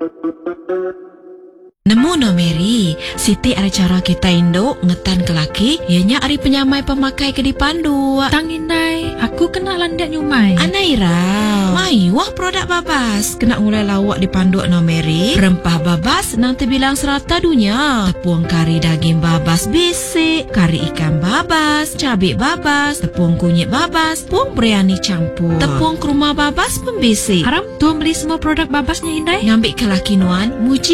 Nemu no Mary, Siti ada cara kita induk ngetan ke laki, ianya ari penyamai pemakai ke dipandu. Tang Indai, aku kena landak nyumai. Anairau, mai wah produk babas. Kena mulai lawak dipandu no Mary. Rempah babas nanti bilang serata dunia. Tepung kari daging babas bisik, kari ikan babas, cabai babas, tepung kunyit babas, tepung biryani campur, tepung kurma babas pembisik. Haram tuh beli semua produk babasnya Indai. Ngambil ke laki nuan, muji